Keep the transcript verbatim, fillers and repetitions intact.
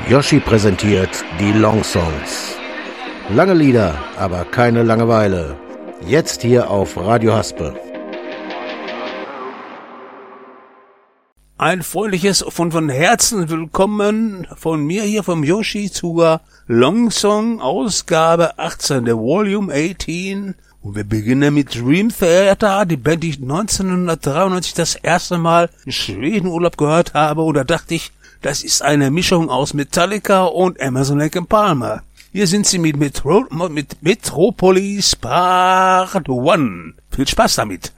Yoshi präsentiert die Long Songs. Lange Lieder, aber keine Langeweile. Jetzt hier auf Radio Haspe. Ein freundliches von von Herzen willkommen von mir hier vom Yoshi zur Long Song Ausgabe achtzehn, der Volume achtzehn. Und wir beginnen mit Dream Theater, die Band, die ich neunzehnhundertdreiundneunzig das erste Mal in Schweden Urlaub gehört habe. Und da dachte ich, das ist eine Mischung aus Metallica und Emerson, Lake and Palmer. Hier sind sie mit, Metro, mit Metropolis Part eins. Viel Spaß damit.